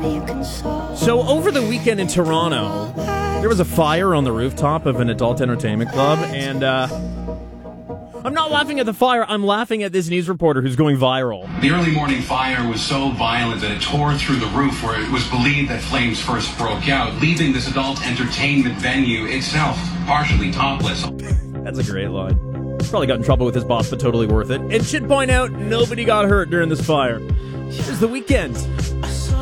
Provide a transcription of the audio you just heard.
So over the weekend in Toronto, there was a fire on the rooftop of an adult entertainment club, and I'm not laughing at the fire, I'm laughing at this news reporter who's going viral. The early morning fire was so violent that it tore through the roof, where it was believed that flames first broke out, leaving this adult entertainment venue itself partially topless. That's a great line. Probably got in trouble with his boss, but totally worth it. And should point out, nobody got hurt during this fire. Here's The Weeknd.